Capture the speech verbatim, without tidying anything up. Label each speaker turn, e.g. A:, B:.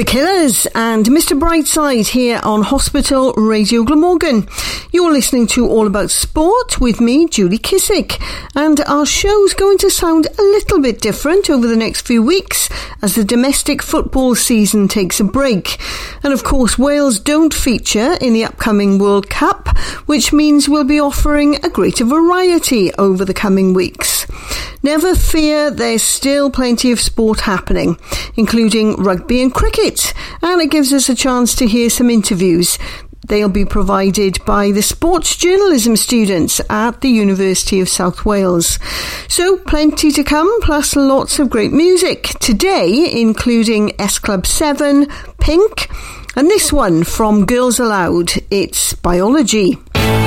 A: The Killers and Mister Brightside here on Hospital Radio Glamorgan. You're listening to All About Sport with me, Julie Kissick, and our show's going to sound a little bit different over the next few weeks as the domestic football season takes a break. And of course, Wales don't feature in the upcoming World Cup, which means we'll be offering a greater variety over the coming weeks. Never fear, there's still plenty of sport happening, including rugby and cricket, and it gives us a chance to hear some interviews. They'll be provided by the sports journalism students at the University of South Wales. So plenty to come, plus lots of great music. Today, including S Club seven, Pink, and this one from Girls Aloud. It's Biology.